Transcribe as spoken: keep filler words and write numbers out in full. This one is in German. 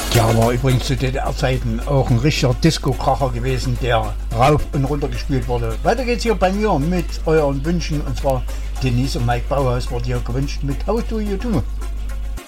Ja, war übrigens zu D D R-Zeiten auch ein richtiger Disco-Kracher gewesen, der rauf und runter gespielt wurde. Weiter geht's hier bei mir mit euren Wünschen, und zwar Denise und Mike Bauhaus wurde hier gewünscht mit How Do You Do.